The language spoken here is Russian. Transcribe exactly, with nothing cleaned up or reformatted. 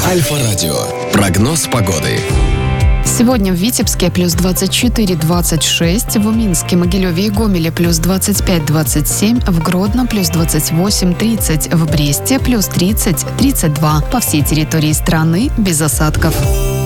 Альфа-радио. Прогноз погоды. Сегодня в Витебске плюс двадцать четыре - двадцать шесть, в Минске, Могилеве и Гомеле плюс двадцать пять - двадцать семь, в Гродно плюс двадцать восемь - тридцать, в Бресте плюс тридцать - тридцать два. По всей территории страны без осадков.